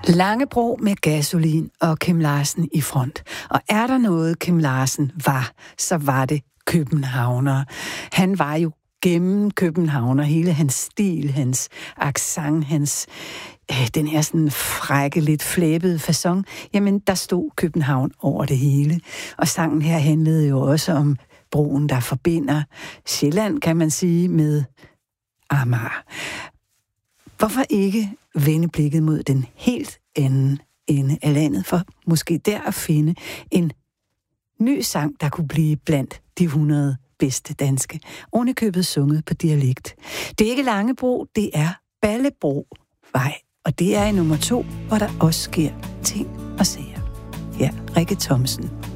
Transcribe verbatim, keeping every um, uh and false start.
Langebro med gasolin og Kim Larsen i front. Og er der noget, Kim Larsen var, så var det københavner. Han var jo gennem københavner. Hele hans stil, hans accent, hans øh, den her sådan frække, lidt flæbede facon. Jamen, der stod København over det hele. Og sangen her handlede jo også om broen, der forbinder Sjælland, kan man sige, med Amager. Hvorfor ikke vende blikket mod den helt anden ende af landet, for måske der at finde en ny sang, der kunne blive blandt de hundrede bedste danske, ovenikøbet sunget på dialekt. Det er ikke Langebro, det er Ballebrovej, og det er i nummer to, hvor der også sker ting og sager. Her, Rikke Thomsen.